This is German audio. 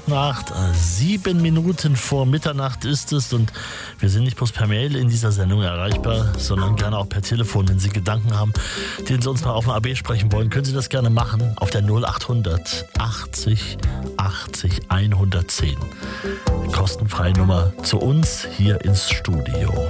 8. 7 Minuten vor Mitternacht ist es und wir sind nicht bloß per Mail in dieser Sendung erreichbar, sondern gerne auch per Telefon. Wenn Sie Gedanken haben, den Sie uns mal auf dem AB sprechen wollen, können Sie das gerne machen auf der 0800 80 80 110. Kostenfreie Nummer zu uns hier ins Studio.